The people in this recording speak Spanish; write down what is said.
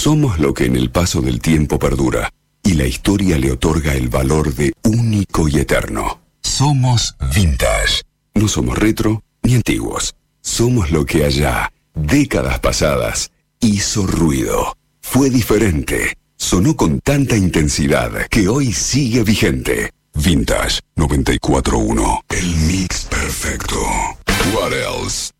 Somos lo que en el paso del tiempo perdura y la historia le otorga el valor de único y eterno. Somos vintage. No somos retro ni antiguos. Somos lo que allá, décadas pasadas, hizo ruido. Fue diferente. Sonó con tanta intensidad que hoy sigue vigente. Vintage 94.1. El mix perfecto. What else?